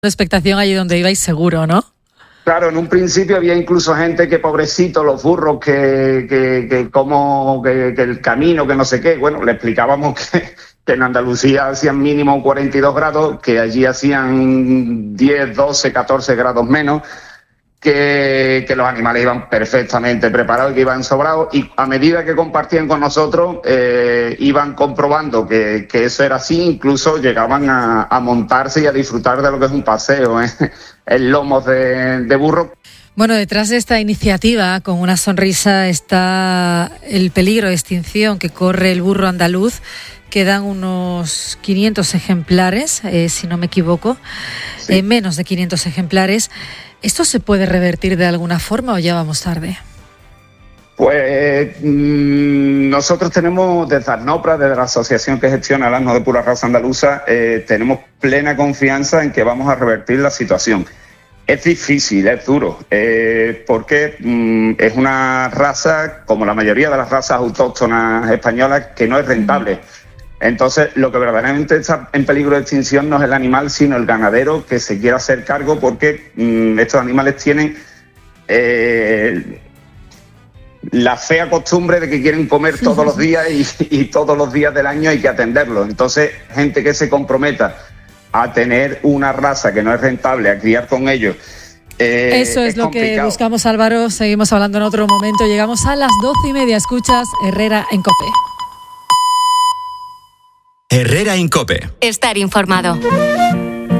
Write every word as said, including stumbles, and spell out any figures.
expectación allí donde ibais seguro, ¿no? Claro, en un principio había incluso gente que, pobrecito, los burros, que, que, que como que, que el camino, que no sé qué. Bueno, le explicábamos que, que en Andalucía hacían mínimo cuarenta y dos grados, que allí hacían diez, doce, catorce grados menos, que, que los animales iban perfectamente preparados, que iban sobrados, y a medida que compartían con nosotros, eh, iban comprobando que, que eso era así, incluso llegaban a, a montarse y a disfrutar de lo que es un paseo, ¿eh? En lomos de, de burro. Bueno, detrás de esta iniciativa, con una sonrisa, está el peligro de extinción que corre el burro andaluz. Quedan unos quinientos ejemplares, eh, si no me equivoco, sí. eh, menos de quinientos ejemplares. ¿Esto se puede revertir de alguna forma o ya vamos tarde? Pues mmm, nosotros tenemos desde ASNOPRA, desde la asociación que gestiona el asno de pura raza andaluza, eh, tenemos plena confianza en que vamos a revertir la situación. Es difícil, es duro, eh, porque mmm, es una raza, como la mayoría de las razas autóctonas españolas, que no es rentable. Entonces, lo que verdaderamente está en peligro de extinción no es el animal, sino el ganadero que se quiera hacer cargo, porque mmm, estos animales tienen eh, la fea costumbre de que quieren comer todos los días y, y todos los días del año hay que atenderlos. Entonces, gente que se comprometa a tener una raza que no es rentable, a criar con ellos. Eh, Eso es, es lo complicado. Que buscamos, Álvaro. Seguimos hablando en otro momento. Llegamos a las doce y media. Escuchas Herrera en COPE. Herrera en COPE. Estar informado.